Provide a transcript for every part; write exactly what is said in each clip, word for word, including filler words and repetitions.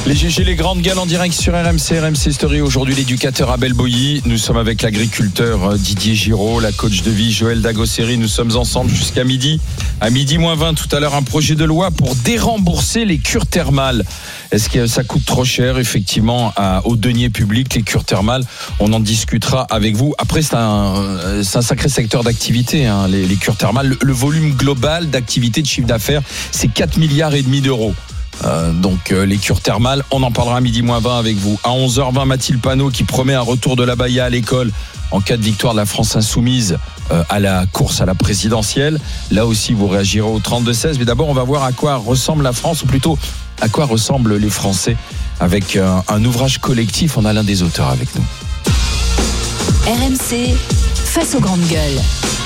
Les G G, les grandes gueules en direct sur R M C, R M C Story. Aujourd'hui, l'éducateur Abel Boilly. Nous sommes avec l'agriculteur Didier Giraud, la coach de vie Joël Dagosseri. Nous sommes ensemble jusqu'à midi. À midi moins vingt, tout à l'heure, un projet de loi pour dérembourser les cures thermales. Est-ce que ça coûte trop cher, effectivement, à, aux deniers publics, les cures thermales? On en discutera avec vous. Après, c'est un, c'est un sacré secteur d'activité, hein, les, les cures thermales. Le, le volume global d'activité de chiffre d'affaires, c'est quatre milliards et demi d'euros. Euh, donc euh, les cures thermales, on en parlera à midi moins vingt avec vous. À onze heures vingt, Mathilde Panot qui promet un retour de l'abaya à l'école en cas de victoire de la France insoumise euh, à la course à la présidentielle. Là aussi, vous réagirez au trente-deux seize. Mais d'abord, on va voir à quoi ressemble la France, ou plutôt à quoi ressemblent les Français avec un, un ouvrage collectif. On a l'un des auteurs avec nous. R M C, face aux grandes gueules.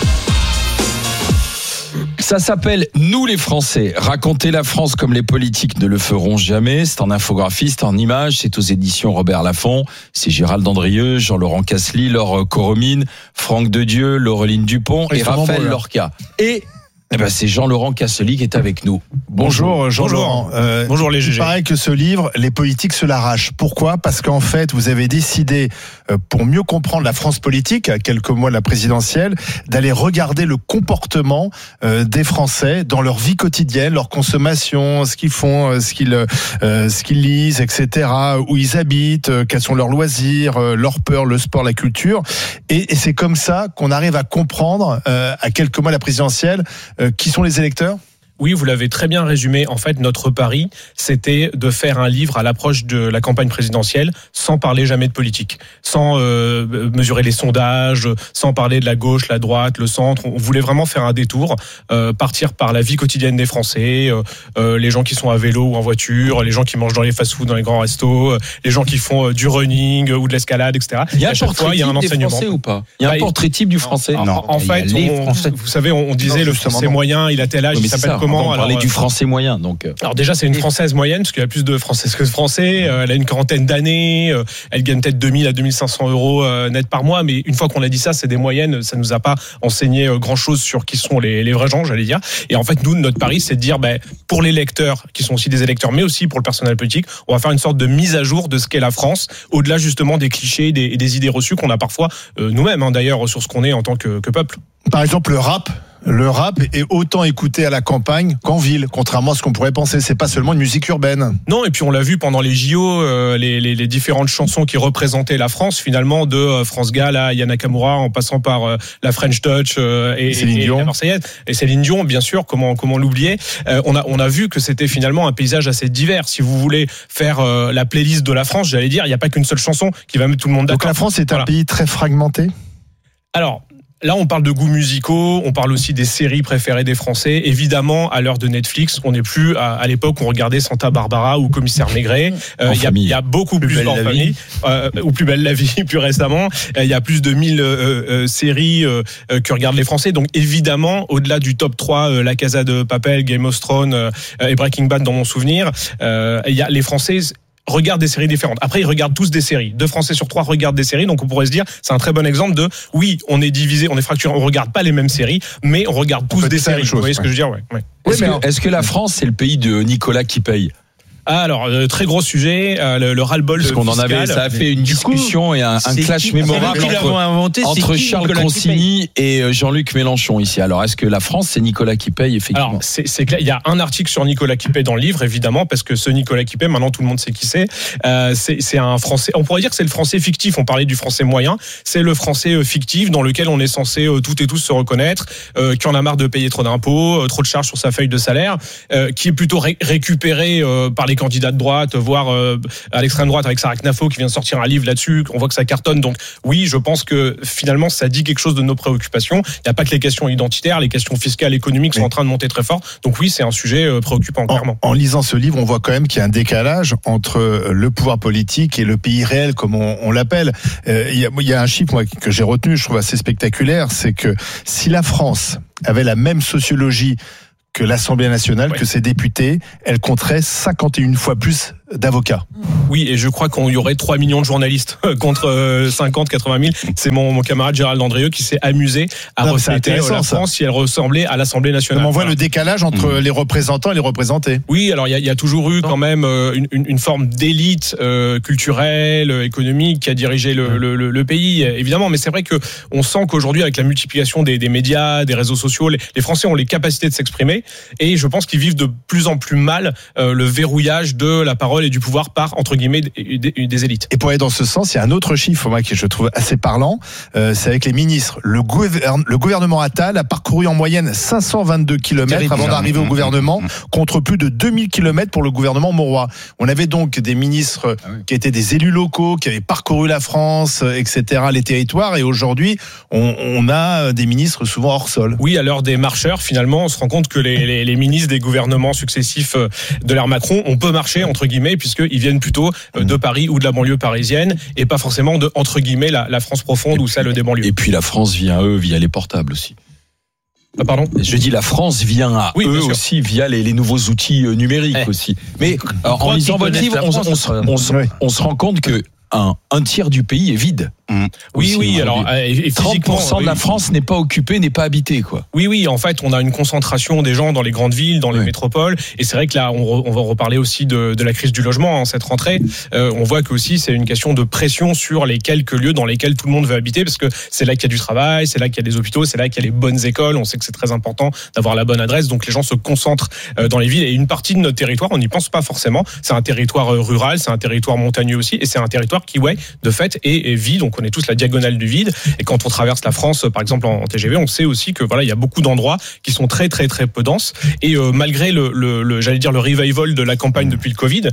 Ça s'appelle « Nous les Français ». Raconter la France comme les politiques ne le feront jamais. C'est en infographie, c'est en images, c'est aux éditions Robert Laffont. C'est Gérald Andrieux, Jean-Laurent Casselis, Laure Coromine, Franck Dedieu, Laureline Dupont et, et Raphaël Lorca. Et eh ben, c'est Jean-Laurent Casselis qui est avec nous. Bonjour Jean-Laurent. Euh, Bonjour les G G. Il paraît que ce livre, les politiques se l'arrachent. Pourquoi ? Parce qu'en fait, vous avez décidé, euh, pour mieux comprendre la France politique, à quelques mois de la présidentielle, d'aller regarder le comportement euh, des Français dans leur vie quotidienne, leur consommation, ce qu'ils font, euh, ce qu'ils, euh, ce qu'ils lisent, et cetera, où ils habitent, euh, quels sont leurs loisirs, euh, leurs peurs, le sport, la culture. Et, et c'est comme ça qu'on arrive à comprendre, euh, à quelques mois de la présidentielle, euh, qui sont les électeurs ? Oui, vous l'avez très bien résumé. En fait, notre pari, c'était de faire un livre à l'approche de la campagne présidentielle sans parler jamais de politique, sans euh, mesurer les sondages, sans parler de la gauche, la droite, le centre. On voulait vraiment faire un détour, euh, partir par la vie quotidienne des Français, euh, euh, les gens qui sont à vélo ou en voiture, les gens qui mangent dans les fast-food, dans les grands restos, euh, les gens qui font euh, du running euh, ou de l'escalade, et cetera. Il y a un portrait type des Français ou pas ? Il y a un bah, portrait type du Français ? En, Non. en fait, on, vous savez, on disait non, le Français non. moyen, il a tel âge, Oui, il s'appelle ça. comment ? On parlait alors, du Français moyen, donc. Alors déjà, c'est une Française moyenne, parce qu'il y a plus de Françaises que de Français. Euh, elle a une quarantaine d'années. Euh, elle gagne peut-être deux mille à deux mille cinq cents euros euh, net par mois. Mais une fois qu'on a dit ça, c'est des moyennes. Ça nous a pas enseigné euh, grand-chose sur qui sont les, les vrais gens, j'allais dire. Et en fait, nous, notre pari, c'est de dire, ben, pour les lecteurs, qui sont aussi des électeurs, mais aussi pour le personnel politique, on va faire une sorte de mise à jour de ce qu'est la France, au-delà justement des clichés des, et des idées reçues qu'on a parfois euh, nous-mêmes, hein, d'ailleurs, sur ce qu'on est en tant que, que peuple. Par exemple, le rap. Le rap est autant écouté à la campagne qu'en ville, contrairement à ce qu'on pourrait penser. C'est pas seulement une musique urbaine. Non, et puis on l'a vu pendant les J O, euh, les, les, les différentes chansons qui représentaient la France, finalement, de euh, France Gall à Yana Nakamura, en passant par euh, la French Touch euh, et, Céline et, Dion. et la Marseillaise. Et Céline Dion, bien sûr, comment, comment l'oublier. Euh, on, a, on a vu que c'était finalement un paysage assez divers. Si vous voulez faire euh, la playlist de la France, j'allais dire, il n'y a pas qu'une seule chanson qui va mettre tout le monde d'accord. Donc la France est voilà. un pays très fragmenté ? Alors, là, on parle de goûts musicaux, on parle aussi des séries préférées des Français. Évidemment, à l'heure de Netflix, on n'est plus à, à l'époque où on regardait Santa Barbara ou Commissaire Maigret. Il euh, y, y a beaucoup plus, plus en famille, euh, ou Plus belle la vie, plus récemment. Il y a plus de mille euh, euh, séries euh, que regardent les Français. Donc évidemment, au-delà du top trois, euh, La Casa de Papel, Game of Thrones euh, et Breaking Bad dans mon souvenir, euh, il y a les Français regardent des séries différentes. Après, ils regardent tous des séries. Deux Français sur trois regardent des séries. Donc, on pourrait se dire, c'est un très bon exemple de, oui, on est divisé, on est fracturé, on regarde pas les mêmes séries, mais on regarde tous des séries. Chose, Vous voyez ouais. ce que je veux dire? Ouais. ouais. Est-ce, que, est-ce que la France, c'est le pays de Nicolas qui paye ? Ah, alors, euh, très gros sujet, euh, le, le ras-le-bol Parce qu'on fiscal. en avait, ça a fait une discussion coup, et un, un clash qui, mémorable entre, inventé, entre Charles Nicolas Consigny et Jean-Luc Mélenchon ici. Alors, est-ce que la France, c'est Nicolas qui paye, effectivement? Alors, c'est, c'est clair. Il y a un article sur Nicolas Quipet dans le livre, évidemment, parce que ce Nicolas Quipet, maintenant tout le monde sait qui c'est. Euh, c'est, c'est un Français. On pourrait dire que c'est le Français fictif. On parlait du Français moyen. C'est le Français fictif dans lequel on est censé euh, toutes et tous se reconnaître, euh, qui en a marre de payer trop d'impôts, euh, trop de charges sur sa feuille de salaire, euh, qui est plutôt ré- récupéré euh, par les candidats de droite, voire euh, à l'extrême droite avec Sarah Knafo qui vient de sortir un livre là-dessus. On voit que ça cartonne. Donc oui, je pense que finalement ça dit quelque chose de nos préoccupations. Il n'y a pas que les questions identitaires, les questions fiscales, économiques sont en train de monter très fort. Donc oui, c'est un sujet euh, préoccupant, clairement. En, en lisant ce livre, on voit quand même qu'il y a un décalage entre le pouvoir politique et le pays réel, comme on, on l'appelle. Euh, il, y a, il y a un chiffre moi, que j'ai retenu, je trouve assez spectaculaire, c'est que si la France avait la même sociologie que l'Assemblée nationale, ouais. que ses députés, elle compterait cinquante et une fois plus d'avocats. Oui, et je crois qu'on y aurait trois millions de journalistes contre cinquante, quatre-vingt mille. C'est mon, mon camarade Gérald Andrieux qui s'est amusé à non, refléter la France ça. si elle ressemblait à l'Assemblée nationale. On voit voilà. le décalage entre mmh. les représentants et les représentés. Oui, alors il y, y a toujours eu non. quand même une, une, une forme d'élite euh, culturelle, économique qui a dirigé le, mmh. le, le, le pays, évidemment. Mais c'est vrai que on sent qu'aujourd'hui, avec la multiplication des, des médias, des réseaux sociaux, les, les Français ont les capacités de s'exprimer, et je pense qu'ils vivent de plus en plus mal euh, le verrouillage de la parole et du pouvoir par entre guillemets des, des, des élites. Et pour aller dans ce sens, il y a un autre chiffre moi que je trouve assez parlant, euh, c'est avec les ministres. Le, gouverne, le gouvernement Attal a parcouru en moyenne cinq cent vingt-deux kilomètres avant d'arriver au gouvernement, contre plus de deux mille kilomètres pour le gouvernement Mauroy. On avait donc des ministres ah oui. qui étaient des élus locaux, qui avaient parcouru la France, et cetera, les territoires, et aujourd'hui, on, on a des ministres souvent hors sol. Oui, à l'heure des marcheurs, finalement, on se rend compte que les, les, les ministres des gouvernements successifs de l'ère Macron, on peut marcher, entre guillemets, puisqu'ils viennent plutôt de Paris ou de la banlieue parisienne, et pas forcément de, entre guillemets, la, la France profonde ou celle des banlieues. Et puis la France vient à eux via les portables aussi. Ah, pardon. Je dis la France vient à oui, eux aussi via les, les nouveaux outils numériques eh. aussi. Mais alors, en lisant votre livre, on, on, on, on, on, on se rend compte que un, un tiers du pays est vide. Mmh. Oui, oui. Alors, et trente pour cent de la France n'est pas occupée, n'est pas habitée, quoi. Oui, oui. En fait, on a une concentration des gens dans les grandes villes, dans les oui. métropoles. Et c'est vrai que là, on, re, on va reparler aussi de, de la crise du logement en cette rentrée. Euh, on voit que aussi c'est une question de pression sur les quelques lieux dans lesquels tout le monde veut habiter, parce que c'est là qu'il y a du travail, c'est là qu'il y a des hôpitaux, c'est là qu'il y a les bonnes écoles. On sait que c'est très important d'avoir la bonne adresse. Donc les gens se concentrent euh, dans les villes. Et une partie de notre territoire, on n'y pense pas forcément. C'est un territoire rural, c'est un territoire montagneux aussi, et c'est un territoire qui, ouais, de fait, est, est vide. On connaît tous la diagonale du vide, et quand on traverse la France par exemple en T G V, on sait aussi que voilà, il y a beaucoup d'endroits qui sont très très très peu denses, et euh, malgré le, le, le j'allais dire le revival de la campagne depuis le Covid,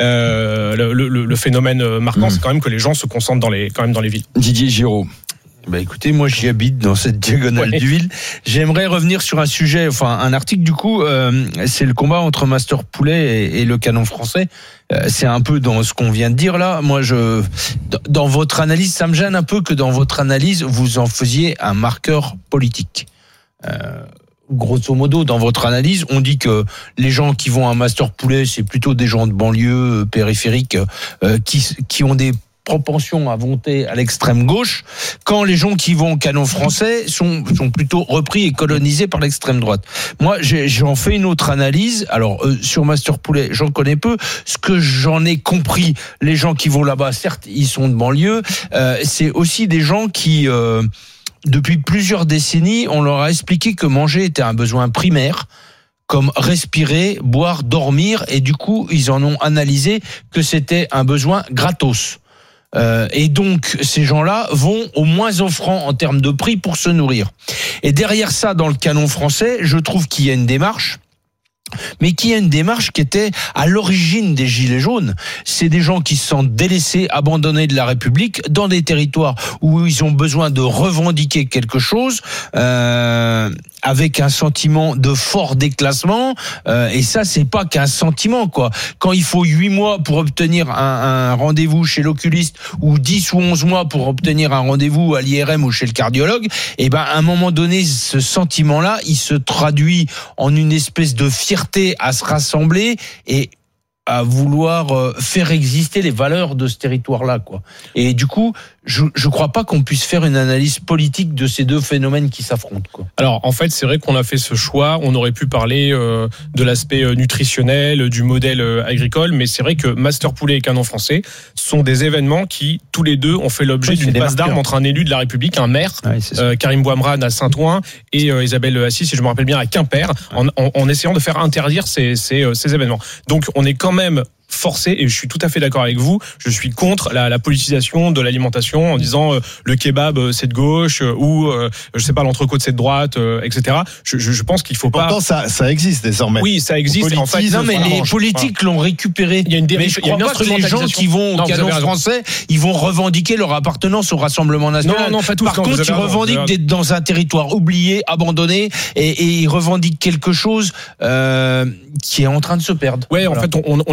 euh, le, le, le phénomène marquant mmh. c'est quand même que les gens se concentrent dans les quand même dans les villes. Didier Giraud. Bah écoutez, moi j'y habite dans cette diagonale ouais. du ville. J'aimerais revenir sur un sujet, enfin un article du coup, euh, c'est le combat entre Master Poulet et, et le canon français. Euh, c'est un peu dans ce qu'on vient de dire là. Moi, je, dans votre analyse, ça me gêne un peu que dans votre analyse vous en faisiez un marqueur politique. Euh, Grosso modo, dans votre analyse, on dit que les gens qui vont à Master Poulet, c'est plutôt des gens de banlieue périphérique euh, qui qui ont des propension à voter à l'extrême gauche, quand les gens qui vont au canon français sont, sont plutôt repris et colonisés par l'extrême droite. Moi, j'ai, j'en fais une autre analyse. Alors, euh, sur Master Poulet, j'en connais peu. Ce que j'en ai compris, les gens qui vont là-bas, certes, ils sont de banlieue, euh, c'est aussi des gens qui... Euh, depuis plusieurs décennies, on leur a expliqué que manger était un besoin primaire, comme respirer, boire, dormir, et du coup, ils en ont analysé que c'était un besoin gratos. Euh, et donc, ces gens-là vont au moins offrant en termes de prix pour se nourrir. Et derrière ça, dans le canon français, je trouve qu'il y a une démarche, mais qui a une démarche qui était à l'origine des Gilets jaunes. C'est des gens qui se sentent délaissés, abandonnés de la République, dans des territoires où ils ont besoin de revendiquer quelque chose, euh, avec un sentiment de fort déclassement. Euh, et ça, c'est pas qu'un sentiment, quoi. Quand il faut huit mois pour obtenir un, un rendez-vous chez l'oculiste, ou dix ou onze mois pour obtenir un rendez-vous à l'I R M ou chez le cardiologue, et ben, à un moment donné, ce sentiment-là, il se traduit en une espèce de fierté à se rassembler et à vouloir faire exister les valeurs de ce territoire-là, quoi. Et du coup, je je crois pas qu'on puisse faire une analyse politique de ces deux phénomènes qui s'affrontent, quoi. Alors, en fait, c'est vrai qu'on a fait ce choix. On aurait pu parler euh, de l'aspect nutritionnel, du modèle agricole, mais c'est vrai que Master Poulet et Canon Français sont des événements qui, tous les deux, ont fait l'objet oui, d'une passe d'armes entre un élu de la République, un maire, ouais, euh, Karim Bouamrane à Saint-Ouen et euh, Isabelle Assis, si je me rappelle bien, à Quimper, en, en, en essayant de faire interdire ces, ces, ces événements. Donc, on est quand même forcé, et je suis tout à fait d'accord avec vous, je suis contre la, la politisation de l'alimentation en disant euh, le kebab euh, c'est de gauche euh, ou euh, je sais pas l'entrecôte c'est de droite, euh, et cetera. Je, je, je pense qu'il faut pas. Pourtant ça, ça existe désormais. Oui, ça existe. En fait, non mais les politiques l'ont récupéré. Il y a une mais je crois pas que les gens qui vont au canon français, ils vont revendiquer leur appartenance au Rassemblement national. Non, non, pas tous. Par non, contre, ils revendiquent d'être dans un territoire oublié, abandonné, et, et ils revendiquent quelque chose euh, qui est en train de se perdre. Ouais, voilà. En fait, on, on essaie d'expliquer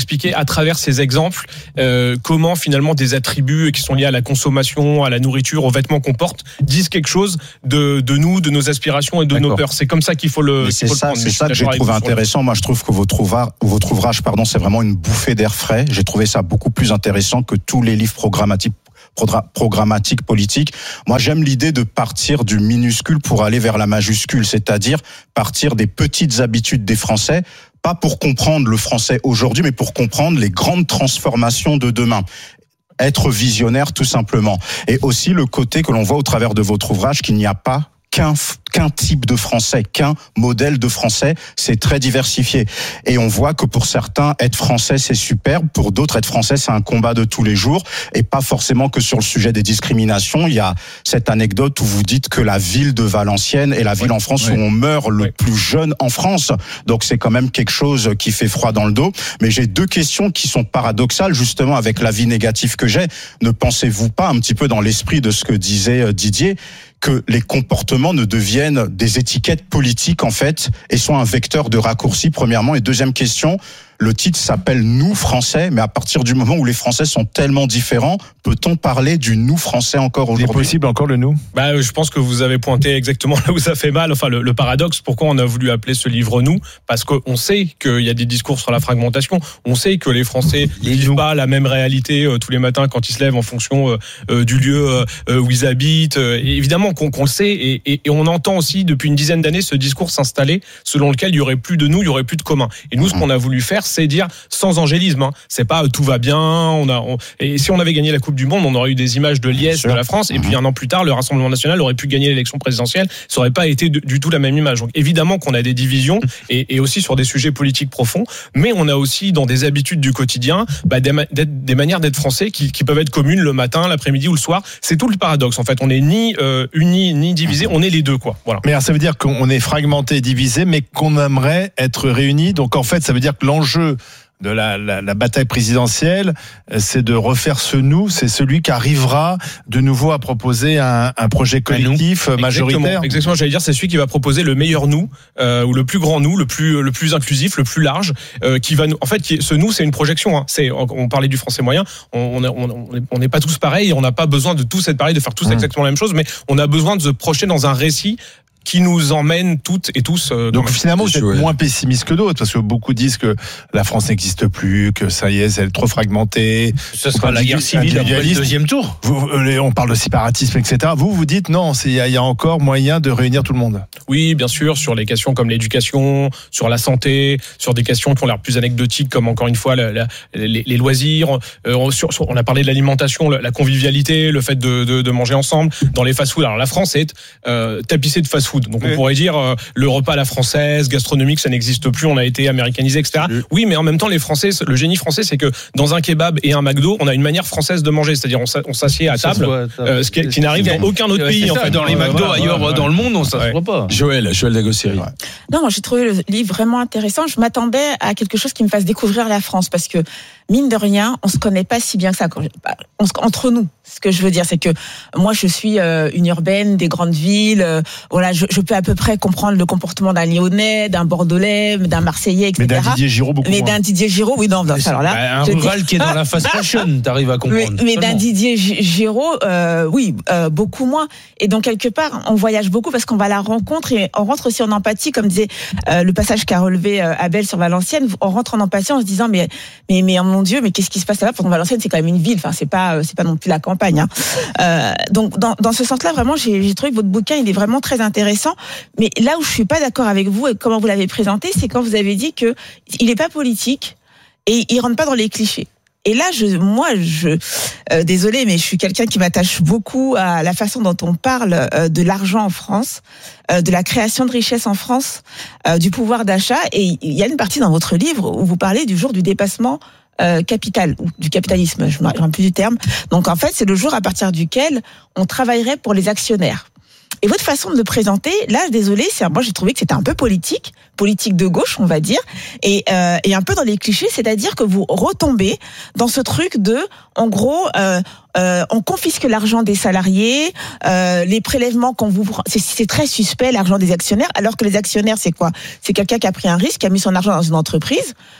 expliquer à travers ces exemples euh, comment finalement des attributs qui sont liés à la consommation, à la nourriture, aux vêtements qu'on porte, disent quelque chose de, de nous, de nos aspirations et de D'accord. nos peurs. C'est comme ça qu'il faut le, qu'il c'est faut ça, le prendre. c'est ça que j'ai trouvé intéressant. Moi, je trouve que votre ouvrage, votre ouvrage, pardon, c'est vraiment une bouffée d'air frais. J'ai trouvé ça beaucoup plus intéressant que tous les livres programmatiques programmatique politique. Moi, j'aime l'idée de partir du minuscule pour aller vers la majuscule, c'est-à-dire partir des petites habitudes des Français, pas pour comprendre le français aujourd'hui, mais pour comprendre les grandes transformations de demain. Être visionnaire, tout simplement. Et aussi le côté que l'on voit au travers de votre ouvrage, qu'il n'y a pas qu'un qu'un type de français, qu'un modèle de français, c'est très diversifié. Et on voit que pour certains, être français, c'est superbe. Pour d'autres, être français, c'est un combat de tous les jours. Et pas forcément que sur le sujet des discriminations. Il y a cette anecdote où vous dites que la ville de Valenciennes est la ville oui, en France oui. où on meurt le oui. plus jeune en France. Donc c'est quand même quelque chose qui fait froid dans le dos. Mais j'ai deux questions qui sont paradoxales, justement, avec l'avis négatif que j'ai. Ne pensez-vous pas, un petit peu dans l'esprit de ce que disait Didier, que les comportements ne deviennent des étiquettes politiques, en fait, et soient un vecteur de raccourci, premièrement. Et deuxième question, le titre s'appelle « Nous, Français », mais à partir du moment où les Français sont tellement différents, peut-on parler du « nous, Français » encore aujourd'hui ? C'est possible encore le « nous » ? Bah, je pense que vous avez pointé exactement là où ça fait mal. Enfin, le, le paradoxe, pourquoi on a voulu appeler ce livre « Nous », parce qu'on sait qu'il y a des discours sur la fragmentation, on sait que les Français ne vivent pas la même réalité euh, tous les matins quand ils se lèvent en fonction euh, euh, du lieu euh, où ils habitent. Euh, évidemment qu'on, qu'on le sait, et, et, et on entend aussi depuis une dizaine d'années ce discours s'installer selon lequel il y aurait plus de nous, il y aurait plus de commun. Et nous, ce qu'on a voulu faire, c'est dire sans angélisme, hein. C'est pas tout va bien, on a on, et si on avait gagné la Coupe du Monde, on aurait eu des images de liesse de la France, et puis un an plus tard le Rassemblement national aurait pu gagner l'élection présidentielle, ça aurait pas été de, du tout la même image. Donc évidemment qu'on a des divisions et, et aussi sur des sujets politiques profonds, mais on a aussi dans des habitudes du quotidien bah, des, des manières d'être français qui, qui peuvent être communes le matin, l'après-midi ou le soir. C'est tout le paradoxe en fait, on est ni euh, unis ni divisés, on est les deux quoi. Voilà. Mais alors, ça veut dire qu'on est fragmenté, divisé, mais qu'on aimerait être réunis. Donc en fait ça veut dire que l'enjeu de la, la, la bataille présidentielle, c'est de refaire ce nous, c'est celui qui arrivera de nouveau à proposer un, un projet collectif majoritaire. Exactement, exactement, j'allais dire, c'est celui qui va proposer le meilleur nous, euh, ou le plus grand nous, le plus le plus inclusif, le plus large, euh, qui va nous. En fait, qui, ce nous, c'est une projection. Hein. C'est, on, on parlait du français moyen. On on n'est pas tous pareils. On n'a pas besoin de tous être pareils, de faire tous mmh. exactement la même chose, mais on a besoin de se projeter dans un récit qui nous emmène toutes et tous. Euh, Donc finalement, vous êtes ouais. moins pessimiste que d'autres, parce que beaucoup disent que la France n'existe plus, que ça y est, elle est trop fragmentée. Ce sera la guerre civile après le deuxième tour. Vous, on parle de séparatisme, et cetera. Vous, vous dites non, il y, y a encore moyen de réunir tout le monde. Oui, bien sûr, sur les questions comme l'éducation, sur la santé, sur des questions qui ont l'air plus anecdotiques, comme encore une fois la, la, les, les loisirs. Euh, sur, sur, on a parlé de l'alimentation, la, la convivialité, le fait de, de, de manger ensemble dans les fast-food. Alors la France est euh, tapissée de fast-food. Donc on oui. pourrait dire euh, le repas à la française, gastronomique, ça n'existe plus, on a été américanisé, et cetera. Oui. oui, mais en même temps, les Français, le génie français, c'est que dans un kebab et un McDo, on a une manière française de manger, c'est-à-dire on s'assied à table, euh, ce qui, qui n'arrive dans aucun autre pays. Ça, en fait, dans les McDo voilà, ailleurs voilà. dans le monde, on s'assoit ouais. pas. Joël, Joël Dagosseri. Ouais. Non, moi j'ai trouvé le livre vraiment intéressant. Je m'attendais à quelque chose qui me fasse découvrir la France, parce que mine de rien, on se connaît pas si bien que ça. On se, entre nous, ce que je veux dire, c'est que moi je suis euh, une urbaine des grandes villes. Euh, voilà, je, je peux à peu près comprendre le comportement d'un Lyonnais, d'un Bordelais, d'un Marseillais, et cetera. Mais d'un Didier Giraud beaucoup Mais moins. d'un Didier Giraud, oui, non, non alors là, bah, un rural dis... qui est dans la fast fashion, t'arrives à comprendre. Mais, mais d'un Didier Giraud, euh, oui, euh, beaucoup moins. Et donc quelque part, on voyage beaucoup parce qu'on va à la rencontre et on rentre aussi en empathie, comme disait euh, le passage qu'a relevé euh, Abel sur Valenciennes. On rentre en empathie en se disant mais mais mais mon Dieu, mais qu'est-ce qui se passe là-bas? Pourtant Valenciennes, c'est quand même une ville. Enfin, c'est pas c'est pas non plus la campagne. Hein. Euh, donc dans dans ce sens-là, vraiment, j'ai, j'ai trouvé que votre bouquin il est vraiment très intéressant. Mais là où je suis pas d'accord avec vous et comment vous l'avez présenté, c'est quand vous avez dit que il est pas politique et il rentre pas dans les clichés. Et là, je, moi, je, euh, désolée, mais je suis quelqu'un qui m'attache beaucoup à la façon dont on parle euh, de l'argent en France, euh, de la création de richesse en France, euh, du pouvoir d'achat. Et il y a une partie dans votre livre où vous parlez du jour du dépassement euh, capital, ou du capitalisme, je ne me rappelle plus du terme. Donc en fait, c'est le jour à partir duquel on travaillerait pour les actionnaires. Et votre façon de le présenter, là, désolé, c'est moi j'ai trouvé que c'était un peu politique, politique de gauche, on va dire, et, euh, et un peu dans les clichés, c'est-à-dire que vous retombez dans ce truc de, en gros, euh, euh, on confisque l'argent des salariés, euh, les prélèvements qu'on vous prend, c'est, c'est très suspect l'argent des actionnaires, alors que les actionnaires, c'est quoi? C'est quelqu'un qui a pris un risque, qui a mis son argent dans une entreprise.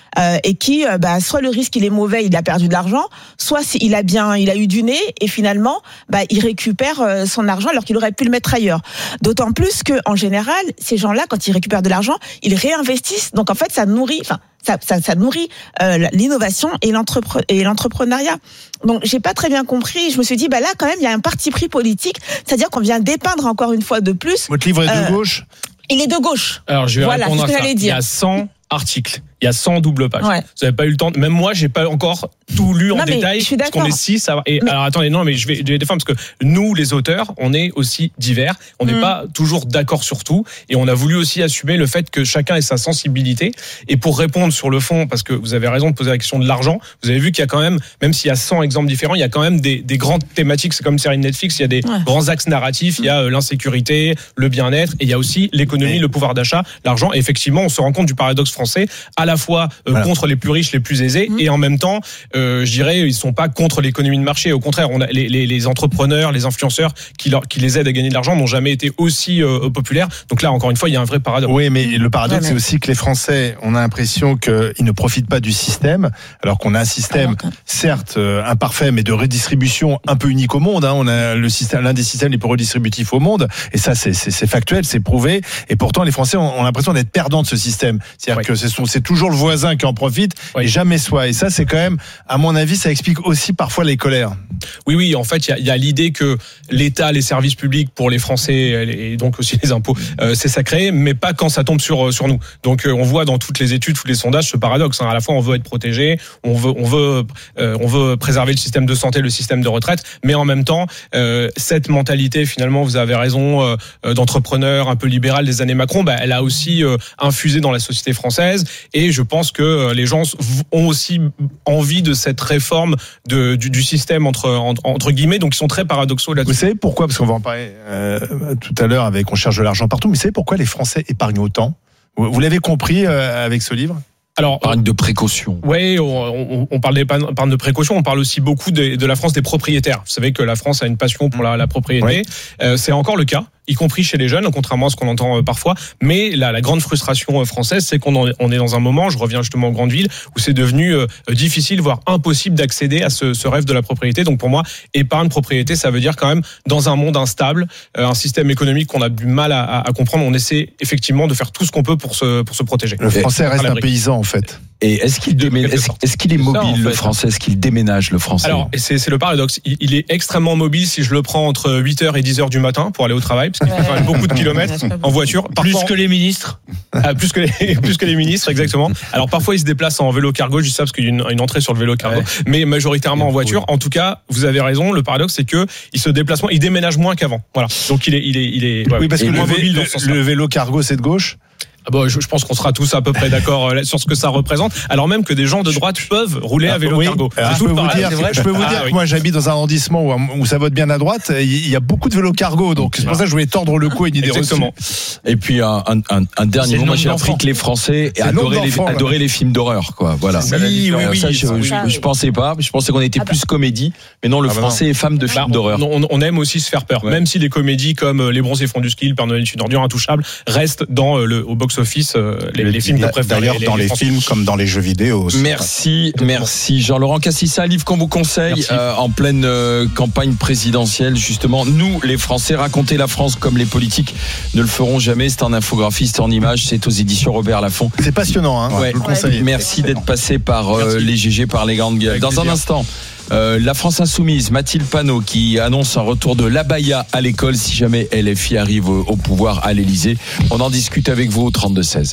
euh, et qui, euh, bah, soit le risque il est mauvais, il a perdu de l'argent, soit il a bien, il a eu du nez et finalement, bah, il récupère euh, son argent alors qu'il aurait pu le mettre ailleurs. D'autant plus que, en général, ces gens-là, quand ils récupèrent de l'argent, ils réinvestissent. Donc en fait, ça nourrit, enfin, ça, ça, ça nourrit euh, l'innovation et, l'entrepre- et l'entrepreneuriat. Donc j'ai pas très bien compris. Je me suis dit, bah là, quand même, il y a un parti pris politique, c'est-à-dire qu'on vient dépeindre encore une fois de plus. Votre livre est euh, de gauche. Il est de gauche. Alors je vais Voilà, répondre c'est ce à que ça. j'allais Il y dire. a cent articles. Il y a cent doubles pages. Ouais. Vous n'avez pas eu le temps. Même moi, j'ai pas encore tout lu en Non, mais détail. je suis parce qu'on d'accord. est six. À... Et Mais- alors attendez, non, mais je vais, je vais défendre parce que nous, les auteurs, on est aussi divers. On n'est Mm. pas toujours d'accord sur tout. Et on a voulu aussi assumer le fait que chacun ait sa sensibilité. Et pour répondre sur le fond, parce que vous avez raison de poser la question de l'argent, vous avez vu qu'il y a quand même, même s'il y a cent exemples différents, il y a quand même des, des grandes thématiques. C'est comme une série Netflix. Il y a des Ouais. grands axes narratifs. Il y a euh, l'insécurité, le bien-être, et il y a aussi l'économie, Mais- le pouvoir d'achat, l'argent. Et effectivement, on se rend compte du paradoxe français, à la fois euh, Voilà. contre les plus riches, les plus aisés, Mmh. et en même temps, euh, je dirais, ils sont pas contre l'économie de marché. Au contraire, on a les, les, les entrepreneurs, les influenceurs qui, leur, qui les aident à gagner de l'argent n'ont jamais été aussi euh, populaires. Donc là, encore une fois, il y a un vrai paradoxe. Oui, mais le paradoxe, Ouais, mais- c'est aussi que les Français, on a l'impression qu'ils ne profitent pas du système, alors qu'on a un système, Alors que- certes euh, imparfait, mais de redistribution un peu unique au monde. Hein. On a le système, l'un des systèmes les plus redistributifs au monde, et ça, c'est, c'est, c'est factuel, c'est prouvé. Et pourtant, les Français ont, ont l'impression d'être perdants de ce système. C'est-à-dire Ouais. que c'est, c'est toujours le voisin qui en profite, Ouais. et jamais soi. Et ça, c'est quand même, à mon avis, ça explique aussi parfois les colères. Oui, oui, en fait, il y a, il y a l'idée que l'État, les services publics pour les Français et donc aussi les impôts, euh, c'est sacré, mais pas quand ça tombe sur sur nous. Donc, euh, on voit dans toutes les études, tous les sondages, ce paradoxe. Hein. À la fois, on veut être protégé, on veut, on veut, euh, on veut préserver le système de santé, le système de retraite, mais en même temps, euh, cette mentalité, finalement, vous avez raison, euh, d'entrepreneur un peu libéral des années Macron, bah, elle a aussi euh, infusé dans la société française. Et je pense que euh, les gens ont aussi envie de cette réforme de, du, du système entre, entre, entre guillemets, donc ils sont très paradoxaux Vous là-dessus. savez pourquoi? Parce qu'on va en parler euh, tout à l'heure avec on cherche de l'argent partout, mais vous savez pourquoi les Français épargnent autant? Vous, vous l'avez compris euh, avec ce livre? Alors, Parle de précaution. oui, on, on, on parle d'épargne de précaution, on parle aussi beaucoup de, de la France des propriétaires. Vous savez que la France a une passion pour la, la propriété. Oui. Euh, c'est encore le cas, y compris chez les jeunes, contrairement à ce qu'on entend euh, parfois. Mais la, la grande frustration euh, française, c'est qu'on en- on est dans un moment, je reviens justement aux grandes villes, où c'est devenu euh, difficile, voire impossible d'accéder à ce, ce rêve de la propriété. Donc pour moi, épargne, propriété, ça veut dire quand même, dans un monde instable, euh, un système économique qu'on a du mal à, à, à comprendre, on essaie effectivement de faire tout ce qu'on peut pour se, pour se protéger. Le Français reste à un l'abri. paysan en fait. Et est-ce qu'il, De démé- quelque est-ce, sorte. est-ce qu'il est Ça, mobile, en le fait. Français? Est-ce qu'il déménage, le Français? Alors, et c'est, c'est le paradoxe. Il, il est extrêmement mobile si je le prends entre huit heures et dix heures du matin pour aller au travail, parce qu'il fait quand même beaucoup de kilomètres en voiture. Plus Parfois- que les ministres. Ah, plus que les plus que les ministres, exactement. Alors parfois ils se déplacent en vélo cargo, je dis ça parce qu'il y a une, une entrée sur le vélo cargo, Ouais. mais majoritairement en voiture. En tout cas, vous avez raison. Le paradoxe, c'est que il se déplace moins, il déménage moins qu'avant. Voilà. Donc il est, il est, il est. ouais, Oui, parce il que est le, moins vé- mobile dans le- ce sens-là. le vélo cargo, c'est de gauche. Ah bon, je, je pense qu'on sera tous à peu près d'accord euh, sur ce que ça représente. Alors même que des gens de droite peuvent rouler à vélo Oui, cargo. alors, C'est je tout peux vous pareil, dire, c'est vrai. je peux vous Ah, dire oui. que moi j'habite dans un arrondissement où, où ça vote bien à droite. Il y a beaucoup de vélos cargo, donc c'est pour ça que je voulais tordre le cou et une idée Exactement. reçue. Et puis un, un, un, un dernier C'est le mot, moi nombre j'ai appris d'enfants. que les Français C'est le nombre adoraient les, d'enfants, là. adoraient les films d'horreur, quoi. Voilà. C'est ça, la oui, différence. oui, ça, je, oui. je, Ah, oui. je pensais pas. Je pensais qu'on était Ah bah. plus comédie, mais non, le Ah bah Français est fan de Bah, films on, d'horreur. on, on aime aussi se faire peur, Ouais. même si les comédies comme euh, Les Bronzés font du ski, Le Père Noël est une ordure intouchable restent dans euh, le au box-office euh, les, les films qu'on préfère. D'ailleurs, dans les, Français. films comme dans les jeux vidéo aussi. Merci, merci Jean-Laurent Cassis. Un livre qu'on vous conseille Merci. euh, en pleine euh, campagne présidentielle. Justement, nous, les Français, raconter la France comme les politiques ne le feront jamais. C'est un infographiste en images. C'est aux éditions Robert Laffont. C'est passionnant, hein, Ouais. je vous le conseille. Merci d'être passé par euh, Merci. les G G, par les grandes gueules. Avec Dans un plaisir. instant, euh, la France Insoumise, Mathilde Panot, qui annonce un retour de l'abaya à l'école si jamais L F I arrive au, au pouvoir à l'Élysée. On en discute avec vous au trente-deux seize.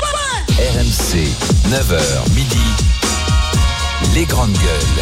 R M C, neuf heures midi, les grandes gueules.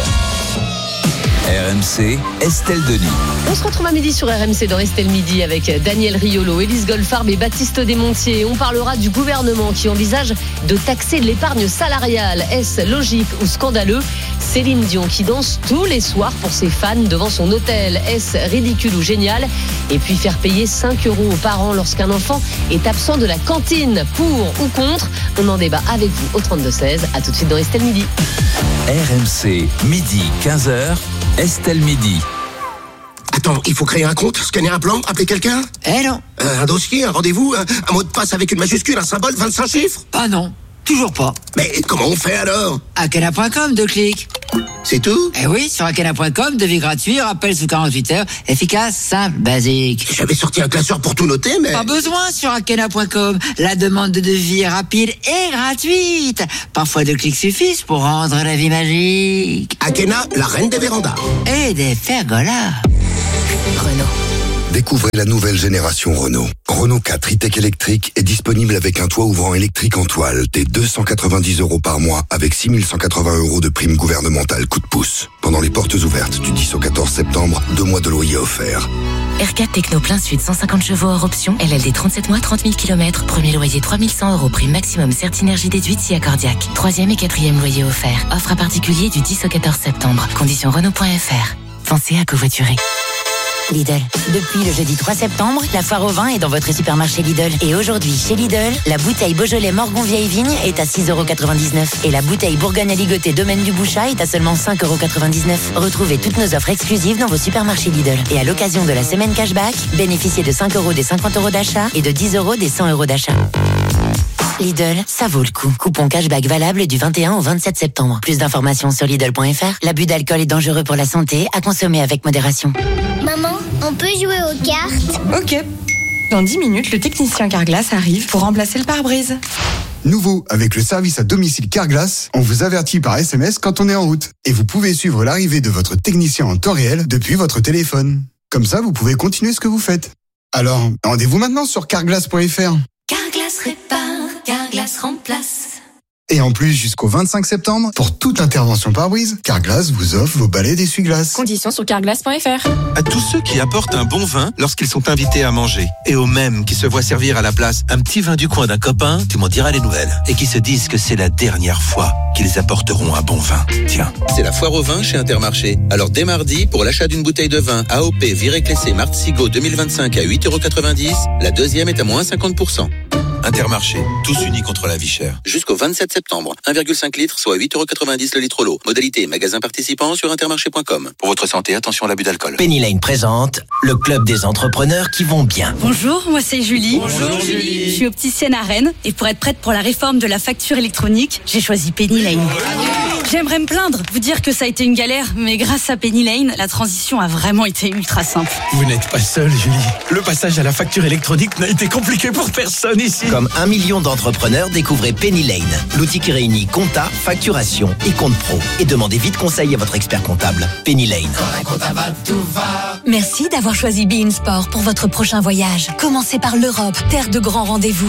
R M C, Estelle Denis. On se retrouve à midi sur R M C dans Estelle Midi avec Daniel Riolo, Élise Goldfarb et Baptiste Desmontiers. On parlera du gouvernement qui envisage de taxer l'épargne salariale. Est-ce logique ou scandaleux? Céline Dion qui danse tous les soirs pour ses fans devant son hôtel. Est-ce ridicule ou génial? Et puis faire payer cinq euros aux parents lorsqu'un enfant est absent de la cantine. Pour ou contre? On en débat avec vous au trente-deux seize. À tout de suite dans Estelle Midi. R M C, midi, quinze heures, Estelle Midi. Attends, il faut créer un compte, scanner un plan, appeler quelqu'un? Eh non. Euh, un dossier, un rendez-vous, un, un mot de passe avec une majuscule, un symbole, vingt-cinq chiffres? Ah non. toujours pas. Mais comment on fait alors? Akena point com, deux clics. C'est tout? Eh oui, sur Akena point com, devis gratuit, rappel sous quarante-huit heures, efficace, simple, basique. J'avais sorti un classeur pour tout noter, mais... Pas besoin sur Akena point com. La demande de devis est rapide et gratuite. Parfois deux clics suffisent pour rendre la vie magique. Akena, la reine des vérandas. Et des pergolas. Renault. Découvrez la nouvelle génération Renault. Renault quatre e-tech électrique est disponible avec un toit ouvrant électrique en toile dès deux cent quatre-vingt-dix euros par mois avec six mille cent quatre-vingts euros de prime gouvernementale coup de pouce. Pendant les portes ouvertes du dix au quatorze septembre, deux mois de loyer offerts. R quatre Techno plein sud, cent cinquante chevaux hors option, L L D trente-sept mois, trente mille kilomètres, premier loyer trois mille cent euros, prime maximum Certinergie déduite si accordiaque. Troisième et quatrième loyer offert. Offre à particulier du dix au quatorze septembre. Conditions Renault point F R. Pensez à covoiturer. Lidl. Depuis le jeudi trois septembre, la foire au vin est dans votre supermarché Lidl. Et aujourd'hui, chez Lidl, la bouteille Beaujolais Morgon Vieille Vigne est à six euros quatre-vingt-dix-neuf et la bouteille Bourgogne Aligoté Domaine du Bouchat est à seulement cinq euros quatre-vingt-dix-neuf. Retrouvez toutes nos offres exclusives dans vos supermarchés Lidl. Et à l'occasion de la semaine cashback, bénéficiez de cinq euros des cinquante euros d'achat et de dix euros des cent euros d'achat. Lidl, ça vaut le coup. Coupon cashback valable du vingt et un au vingt-sept septembre. Plus d'informations sur Lidl point F R. L'abus d'alcool est dangereux pour la santé, à consommer avec modération. Maman, on peut jouer aux cartes? Ok. Dans dix minutes, le technicien Carglass arrive pour remplacer le pare-brise. Nouveau, avec le service à domicile Carglass, on vous avertit par S M S quand on est en route. Et vous pouvez suivre l'arrivée de votre technicien en temps réel depuis votre téléphone. Comme ça, vous pouvez continuer ce que vous faites. Alors, rendez-vous maintenant sur carglass point F R. Carglass répare, Carglass remplace. Et en plus, jusqu'au vingt-cinq septembre, pour toute intervention pare-brise, Carglass vous offre vos balais d'essuie-glace. Conditions sur carglass point F R. À tous ceux qui apportent un bon vin lorsqu'ils sont invités à manger, et aux mêmes qui se voient servir à la place un petit vin du coin d'un copain, tu m'en diras les nouvelles, et qui se disent que c'est la dernière fois qu'ils apporteront un bon vin. Tiens, c'est la foire au vin chez Intermarché. Alors dès mardi, pour l'achat d'une bouteille de vin A O P Viré-Clessé Martzigo deux mille vingt-cinq à huit euros quatre-vingt-dix, la deuxième est à moins cinquante pour cent. Intermarché, tous unis contre la vie chère. Jusqu'au vingt-sept septembre, un virgule cinq litres, soit huit euros quatre-vingt-dix le litre l'eau. Modalité magasin participant sur intermarché point com. Pour votre santé, attention à l'abus d'alcool. Penny Lane présente le club des entrepreneurs qui vont bien. Bonjour, moi c'est Julie. Bonjour Julie. Je suis opticienne à Rennes et pour être prête pour la réforme de la facture électronique, j'ai choisi Penny Lane. J'aimerais me plaindre, vous dire que ça a été une galère, mais grâce à Penny Lane, la transition a vraiment été ultra simple. Vous n'êtes pas seule, Julie. Le passage à la facture électronique n'a été compliqué pour personne ici. Comme un million d'entrepreneurs, découvrez Penny Lane, l'outil qui réunit compta, facturation et compte pro. Et demandez vite conseil à votre expert comptable. Penny Lane. Merci d'avoir choisi Be In Sport pour votre prochain voyage. Commencez par l'Europe, terre de grands rendez-vous.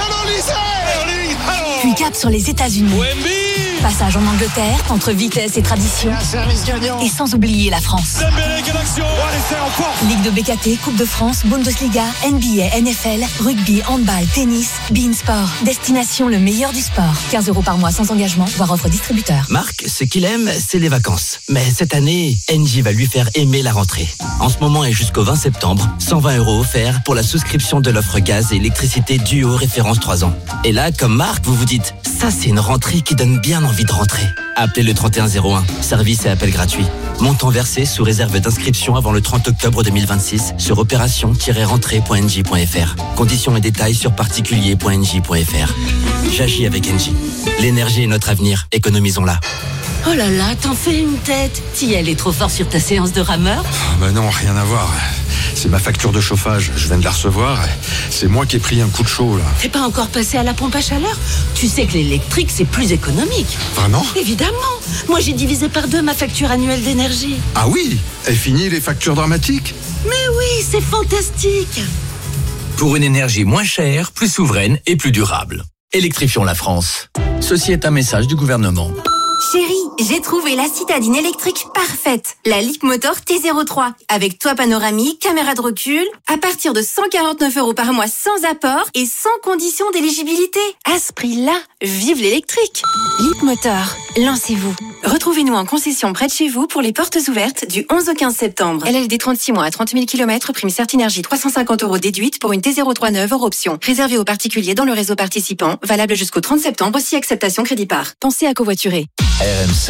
Puis cap sur les États-Unis. Passage en Angleterre, entre vitesse et tradition. Et sans oublier la France. Ligue de B K T, Coupe de France, Bundesliga, N B A, N F L, rugby, handball, tennis, Be In Sport. Destination le meilleur du sport. quinze euros par mois sans engagement, voire offre distributeur. Marc, ce qu'il aime, c'est les vacances. Mais cette année, Engie va lui faire aimer la rentrée. En ce moment et jusqu'au vingt septembre, cent vingt euros offerts pour la souscription de l'offre gaz et électricité Duo référence trois ans. Et là, comme Marc, vous vous dites, ça c'est une rentrée qui donne bien envie de rentrer. Appelez le trente et un zéro un, service et appel gratuit. Montant versé sous réserve d'inscription avant le trente octobre deux mille vingt-six sur opération tiret rentrée point n j point f r. Conditions et détails sur particulier point n j point f r. J'agis avec Engie. L'énergie est notre avenir, économisons-la. Oh là là, t'en fais une tête. T'y allais trop fort sur ta séance de rameur? Oh bah non, rien à voir. C'est ma facture de chauffage, je viens de la recevoir. C'est moi qui ai pris un coup de chaud là. T'es pas encore passé à la pompe à chaleur? Tu sais que l'électrique c'est plus économique. Vraiment? Évidemment. Moi j'ai divisé par deux ma facture annuelle d'énergie. Ah oui? Et fini les factures dramatiques? Mais oui, c'est fantastique. Pour une énergie moins chère, plus souveraine et plus durable. Électrifions la France. Ceci est un message du gouvernement. Chérie, j'ai trouvé la citadine électrique parfaite, la Leapmotor T zéro trois, avec toit panoramique, caméra de recul, à partir de cent quarante-neuf euros par mois sans apport et sans condition d'éligibilité. À ce prix-là, vive l'électrique. Leapmotor, lancez-vous. Retrouvez-nous en concession près de chez vous pour les portes ouvertes du onze au quinze septembre. L L D trente-six mois à trente mille kilomètres, prime Certinergie trois cent cinquante euros déduite pour une T zéro trois neuve hors option. Réservé aux particuliers dans le réseau participant, valable jusqu'au trente septembre si acceptation crédit par. Pensez à covoiturer. R M C.